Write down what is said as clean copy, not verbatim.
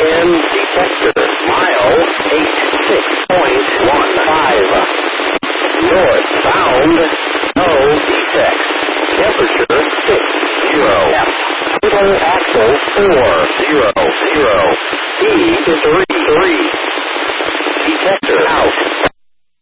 in detector. Mile 86.15. Northbound, no defects. Temperature 60. F. Total axle 40.